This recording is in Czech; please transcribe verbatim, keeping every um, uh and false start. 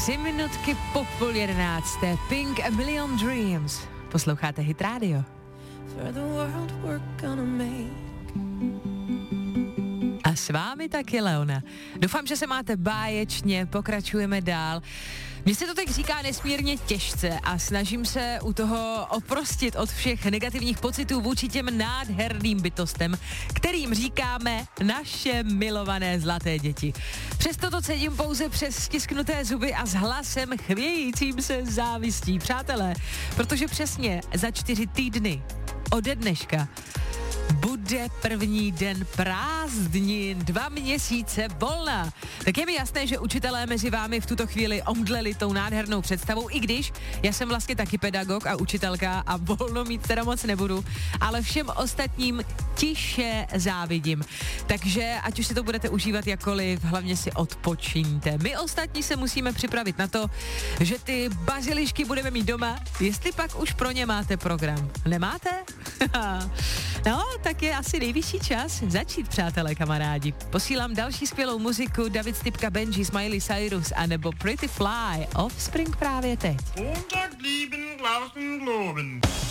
Tři minutky po půl jedenácté. Pink a Million Dreams. Posloucháte Hit Radio. A s vámi taky Leona. Doufám, že se máte báječně, pokračujeme dál. Mně se to tak říká nesmírně těžce a snažím se u toho oprostit od všech negativních pocitů vůči těm nádherným bytostem, kterým říkáme naše milované zlaté děti. Přesto to cedím pouze přes stisknuté zuby a s hlasem chvějícím se závistí. Přátelé, protože přesně za čtyři týdny ode dneška bude první den prázdnin, dva měsíce volna. Tak je mi jasné, že učitelé mezi vámi v tuto chvíli omdleli tou nádhernou představou, i když já jsem vlastně taky pedagog a učitelka a volno mít teda moc nebudu, ale všem ostatním tiše závidím. Takže ať už si to budete užívat jakkoliv, hlavně si odpočiňte. My ostatní se musíme připravit na to, že ty bazilišky budeme mít doma, jestli pak už pro ně máte program. Nemáte? No, tak je asi nejvyšší čas začít, přátelé, kamarádi. Posílám další skvělou muziku, David Stipka, Benji, Miley Cyrus a nebo Pretty Fly, Offspring právě teď.